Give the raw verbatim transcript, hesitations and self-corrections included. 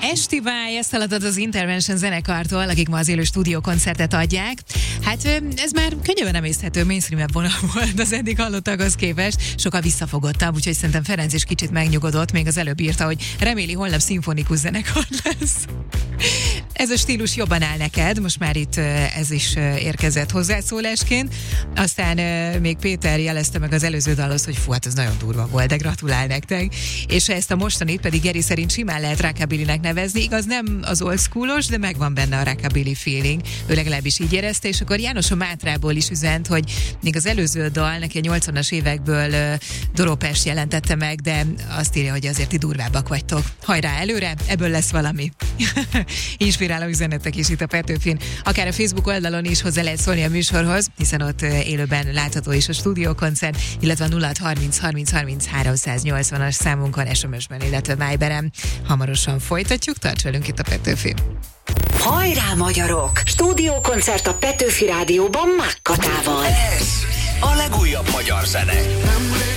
Esti Báj, ezt halad az Intervention zenekartól, akik ma az élő stúdiókoncertet adják. Hát ez már könnyebben emészthető, mainstream-ebb vonal volt az eddig hallottakhoz képest, sokkal visszafogottabb, úgyhogy szerintem Ferenc is kicsit megnyugodott, még az előbb írta, hogy reméli holnap szimfonikus zenekar lesz. Ez a stílus jobban áll neked, most már itt ez is érkezett hozzászólásként. Aztán még Péter jelezte meg az előző dalhoz, hogy fú, hát ez nagyon durva volt, de gratulál nektek. És ezt a mostanit pedig Geri szerint simán lehet rockabillynek nevezni, igaz nem az old schoolos, de megvan benne a rockabilly feeling. Ő legalábbis így érezte, és akkor János a Mátrából is üzent, hogy még az előző dal neki a nyolcvanas évekből uh, Doropest jelentette meg, de azt írja, hogy azért ti durvábbak vagytok. Hajrá előre, ebből lesz valami. Inspiráló üzenetek is itt a Petőfin. Akár a Facebook oldalon is hozzá lehet szólni a műsorhoz, hiszen ott uh, élőben látható is a stúdiókoncert, illetve a nulla harminc harminc harminc háromszáznyolcvanas számunkon, es em es-ben, illetve Viberen. Hamarosan folytatjuk, tarts velünk itt a Petőfin. Hajrá magyarok! Stúdiókoncert a Petőfi Rádióban Mákkatával. Ez a legújabb magyar zene.